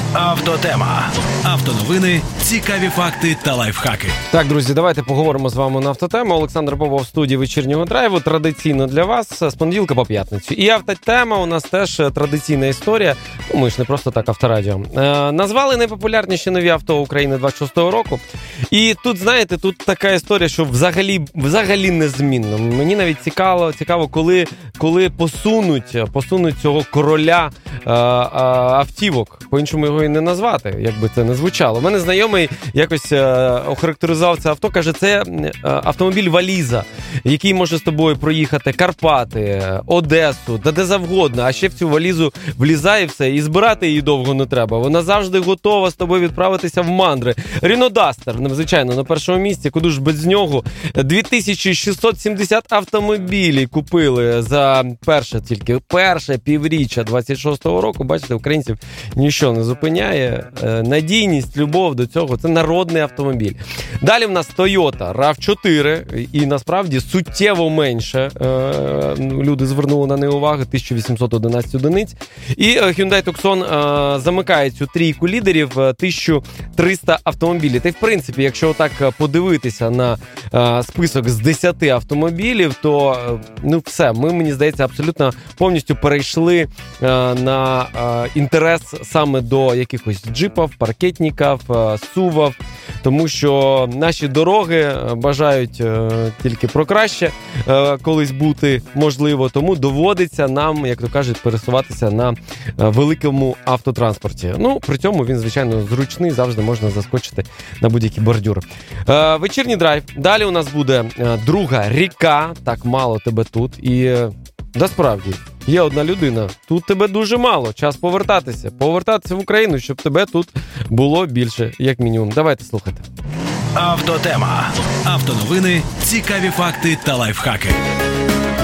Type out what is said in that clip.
Автотема. Автоновини, цікаві факти та лайфхаки. Так, друзі, давайте поговоримо з вами на автотему. Олександр Попов в студії вечірнього драйву. Традиційно для вас з понеділка по п'ятницю. І автотема у нас теж традиційна історія. Ми ж не просто так авторадіо. Назвали найпопулярніші нові авто України 26-го року. І тут, знаєте, тут така історія, що взагалі незмінно. Мені навіть цікаво, коли посунуть цього короля автівок. По-іншому його і не назвати, як би це не звучало. У мене знайомий якось охарактеризував це авто, каже, це автомобіль-валіза, який може з тобою проїхати Карпати, Одесу, де завгодно, а ще в цю валізу влізає все, і збирати її довго не треба. Вона завжди готова з тобою відправитися в мандри. Renault Duster, звичайно, на першому місці, куди ж без нього. 2670 автомобілів купили за перше півріччя 26-го року. Бачите, українців нічого не зупиняє. Надійність, любов до цього – це народний автомобіль. Далі в нас Toyota RAV4, і насправді суттєво менше. Люди звернули на неї увагу, 1811 одиниць. І Hyundai Tucson замикає цю трійку лідерів, 1300 автомобілів. Та й в принципі, якщо так подивитися на список з 10 автомобілів, то все, ми, мені здається, абсолютно повністю перейшли на інтерес саме до якихось джипів, паркетників, сувів, тому що наші дороги бажають тільки про краще колись бути можливо, тому доводиться нам, як то кажуть, пересуватися на великому автотранспорті. При цьому він, звичайно, зручний, завжди можна заскочити на будь-який бордюр. Вечірній драйв. Далі у нас буде друга ріка, так мало тебе тут, і насправді є одна людина, тут тебе дуже мало, час повертатися в Україну, щоб тебе тут було більше, як мінімум. Давайте слухати. Автотема. Автоновини, цікаві факти та лайфхаки.